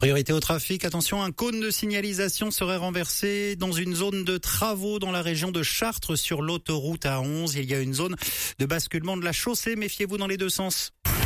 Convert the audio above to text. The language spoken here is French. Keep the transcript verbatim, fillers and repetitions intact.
Priorité au trafic, attention, un cône de signalisation serait renversé dans une zone de travaux dans la région de Chartres sur l'autoroute A onze. Il y a une zone de basculement de la chaussée, méfiez-vous dans les deux sens.